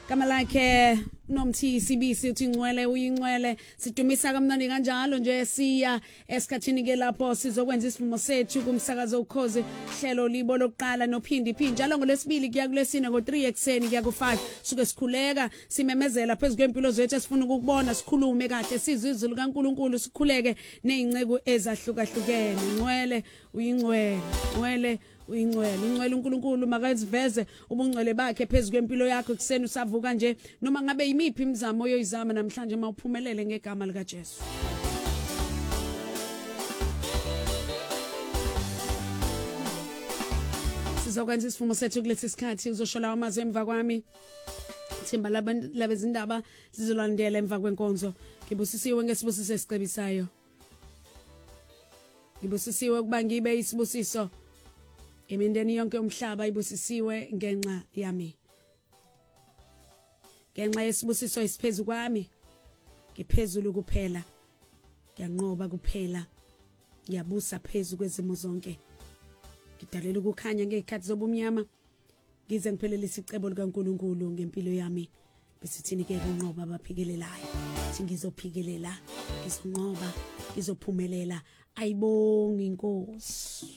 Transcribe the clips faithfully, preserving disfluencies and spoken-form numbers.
Kama lakhe nomthi sibisi uthi ngcwele uyingcwele sidumisa kamnandi kanjalo nje siya esikhathini ke lapho sizokwenza isivumo sethu kumsakazo ukhoze hlelo libo lokuqala nophindi phindi njalo ngolesibili kuya kulesine ngo three ekseni kuya ku five suke sikhuleka simemezela phezulu kwempilo zethu esifuna ukubona sikhulume kahle sizwe izwi likaNkuluNkulu sikhuleke nezinceke ezahlukahlukene ngcwele uyingcwele ngcwele uyingcwele ungcwele uNkulunkulu makaziveze ubungcwele bakhe phezulu kwempilo yakho kuseni usavuka nje noma ngabe yimiphi imizamo oyoyizama namhlanje mawuphumelele ngegama lika Jesu. Sizokwenza isifumo sethu kulesi sikhathi uzoshola amazwi emva kwami thimba labezindaba sizolandela emva kwenkonzo ngibusisiwe ngesibusiso esicebisayo ngibusisiwe kuba ngibe isibusiso imindeni yonke umhlaba ibusisiwe ngenxa yami ngenxa yesibusiso esiphezulu kwami ngiphezulu kuphela ngiyanqoba kuphela ngiyabusa phezulu kwezimo zonke ngidalela ukukhanya ngezikhathi zobumnyama ngize ngiphelele isicebo likaNkuluNkulu ngempilo yami besithini ke kunqoba abaphikelelayothi ngizophikelela ngizonqoba ngizophumelela ayibonga inkosi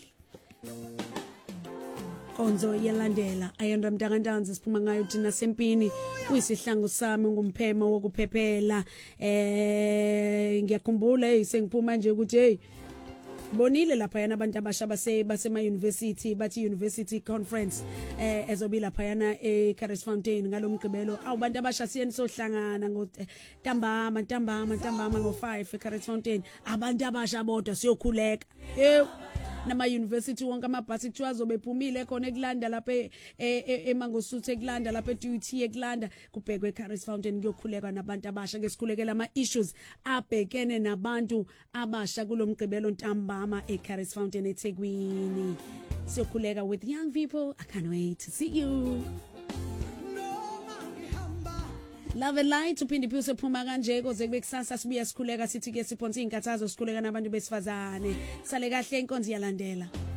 Konzo yalandela ayanda mntakantanzi siphuma ngayo thina sempini kuyisihlangu sami ngumphemo wokuphephela eh ngiyakhumbula hey sengiphuma nje ukuthi hey bonile lapha yana abantu abasha base basema university bathi university conference eh ezobi lapha yana eCarrisfontein ngalomgqibelo awubantu abasha siyeni sohlangana ngotambama ntambama ntambama ngo five eCarrisfontein abantu abasha bodwa siyokhuleka hey nama university wonke amabhasi kuthiwa zobephumile khona ekulanda lapha eMangosuthu ekulanda lapha eDuty ekulanda kubhekwe eCarrisfontein kuyokhuleka nabantu abasha ke sikhulekela ama issues abhekene nabantu abasha kulomgqibelo ntambama eCarrisfontein eThekwini siyokhuleka with young people. I can't wait to see you. Love and light uphindi phuse phuma kanje koze kube kusasa sibuya sikhuleka sithi ke siphonsa inkathazo sikhuleka nabantu besifazane sale kahle inkonzo yalandela.